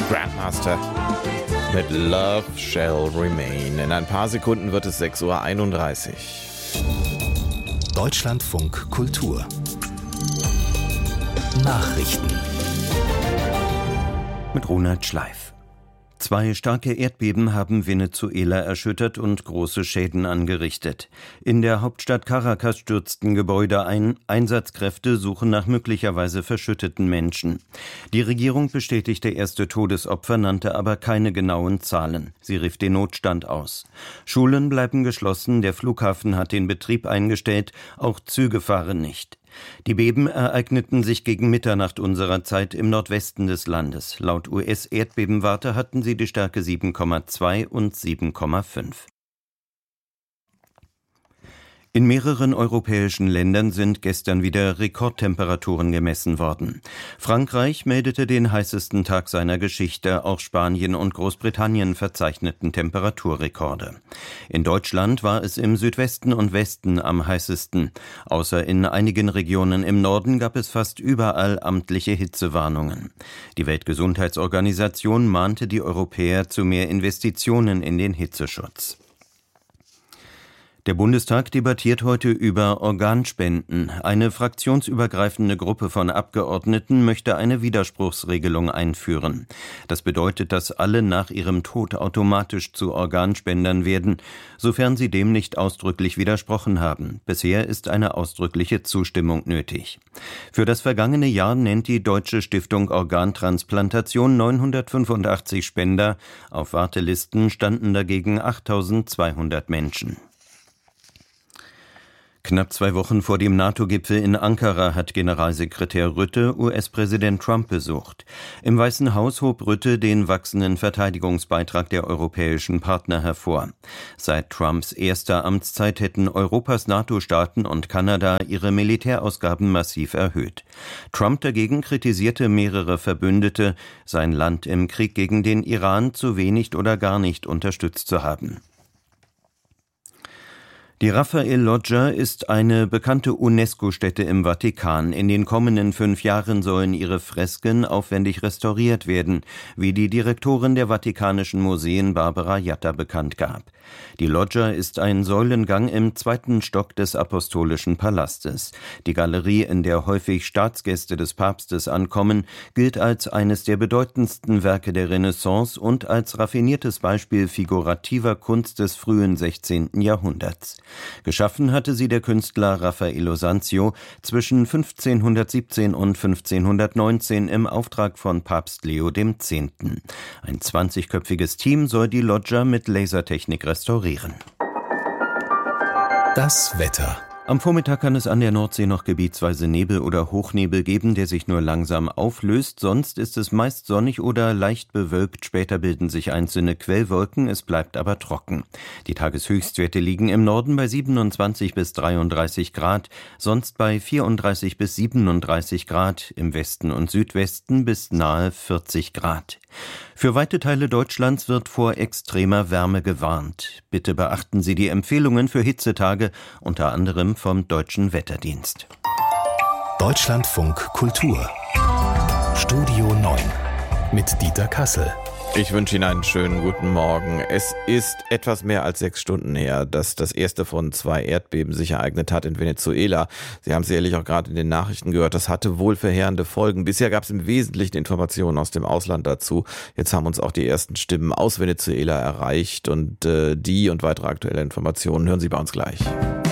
Grandmaster mit Love Shall Remain. In ein paar Sekunden wird es 6:31 Uhr. Deutschlandfunk Kultur Nachrichten mit Ronald Schleif. 2 starke Erdbeben haben Venezuela erschüttert und große Schäden angerichtet. In der Hauptstadt Caracas stürzten Gebäude ein. Einsatzkräfte suchen nach möglicherweise verschütteten Menschen. Die Regierung bestätigte erste Todesopfer, nannte aber keine genauen Zahlen. Sie rief den Notstand aus. Schulen bleiben geschlossen, der Flughafen hat den Betrieb eingestellt, auch Züge fahren nicht. Die Beben ereigneten sich gegen Mitternacht unserer Zeit im Nordwesten des Landes. Laut US-Erdbebenwarte hatten sie die Stärke 7,2 und 7,5. In mehreren europäischen Ländern sind gestern wieder Rekordtemperaturen gemessen worden. Frankreich meldete den heißesten Tag seiner Geschichte, auch Spanien und Großbritannien verzeichneten Temperaturrekorde. In Deutschland war es im Südwesten und Westen am heißesten. Außer in einigen Regionen im Norden gab es fast überall amtliche Hitzewarnungen. Die Weltgesundheitsorganisation mahnte die Europäer zu mehr Investitionen in den Hitzeschutz. Der Bundestag debattiert heute über Organspenden. Eine fraktionsübergreifende Gruppe von Abgeordneten möchte eine Widerspruchsregelung einführen. Das bedeutet, dass alle nach ihrem Tod automatisch zu Organspendern werden, sofern sie dem nicht ausdrücklich widersprochen haben. Bisher ist eine ausdrückliche Zustimmung nötig. Für das vergangene Jahr nennt die Deutsche Stiftung Organtransplantation 985 Spender. Auf Wartelisten standen dagegen 8.200 Menschen. Knapp 2 Wochen vor dem NATO-Gipfel in Ankara hat Generalsekretär Rutte US-Präsident Trump besucht. Im Weißen Haus hob Rutte den wachsenden Verteidigungsbeitrag der europäischen Partner hervor. Seit Trumps erster Amtszeit hätten Europas NATO-Staaten und Kanada ihre Militärausgaben massiv erhöht. Trump dagegen kritisierte mehrere Verbündete, sein Land im Krieg gegen den Iran zu wenig oder gar nicht unterstützt zu haben. Die Raphael-Loggia ist eine bekannte UNESCO-Stätte im Vatikan. In den kommenden 5 Jahren sollen ihre Fresken aufwendig restauriert werden, wie die Direktorin der Vatikanischen Museen Barbara Jatta bekannt gab. Die Loggia ist ein Säulengang im 2. Stock des Apostolischen Palastes. Die Galerie, in der häufig Staatsgäste des Papstes ankommen, gilt als eines der bedeutendsten Werke der Renaissance und als raffiniertes Beispiel figurativer Kunst des frühen 16. Jahrhunderts. Geschaffen hatte sie der Künstler Raffaello Sanzio zwischen 1517 und 1519 im Auftrag von Papst Leo X. Ein 20-köpfiges Team soll die Loggia mit Lasertechnik restaurieren. Das Wetter. Am Vormittag kann es an der Nordsee noch gebietsweise Nebel oder Hochnebel geben, der sich nur langsam auflöst. Sonst ist es meist sonnig oder leicht bewölkt. Später bilden sich einzelne Quellwolken, es bleibt aber trocken. Die Tageshöchstwerte liegen im Norden bei 27 bis 33 Grad, sonst bei 34 bis 37 Grad, im Westen und Südwesten bis nahe 40 Grad. Für weite Teile Deutschlands wird vor extremer Wärme gewarnt. Bitte beachten Sie die Empfehlungen für Hitzetage, unter anderem vom Deutschen Wetterdienst. Deutschlandfunk Kultur Studio 9 mit Dieter Kassel. Ich wünsche Ihnen einen schönen guten Morgen. Es ist etwas mehr als 6 Stunden her, dass das erste von 2 Erdbeben sich ereignet hat in Venezuela. Sie haben sicherlich auch gerade in den Nachrichten gehört, das hatte wohl verheerende Folgen. Bisher gab es im Wesentlichen Informationen aus dem Ausland dazu. Jetzt haben uns auch die ersten Stimmen aus Venezuela erreicht und die und weitere aktuelle Informationen hören Sie bei uns gleich.